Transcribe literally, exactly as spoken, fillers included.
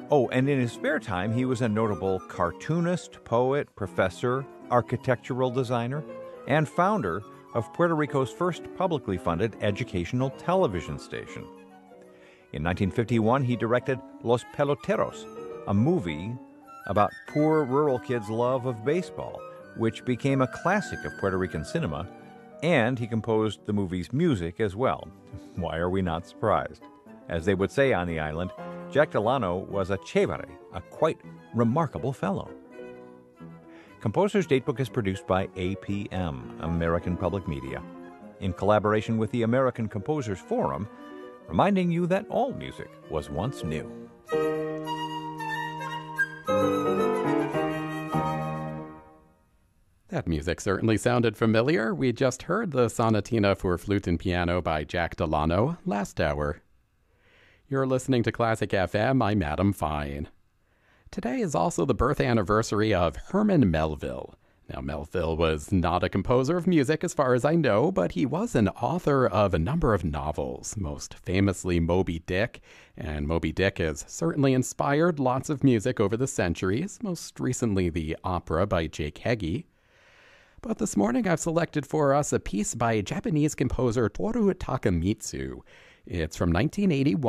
Oh, and in his spare time, he was a notable cartoonist, poet, professor, architectural designer, and founder of Puerto Rico's first publicly funded educational television station. In nineteen fifty-one, he directed Los Peloteros, a movie about poor rural kids' love of baseball, which became a classic of Puerto Rican cinema, and he composed the movie's music as well. Why are we not surprised? As they would say on the island, Jack Delano was a chévere, a quite remarkable fellow. Composer's Datebook is produced by A P M, American Public Media, in collaboration with the American Composers Forum, reminding you that all music was once new. That music certainly sounded familiar. We just heard the Sonatina for Flute and Piano by Jack Delano last hour. You're listening to Classic F M. I'm Adam Fine. Today is also the birth anniversary of Herman Melville. Now, Melville was not a composer of music as far as I know, but he was an author of a number of novels, most famously Moby Dick, and Moby Dick has certainly inspired lots of music over the centuries, most recently the opera by Jake Heggie. But this morning I've selected for us a piece by Japanese composer Toru Takemitsu. It's from nineteen eighty-one.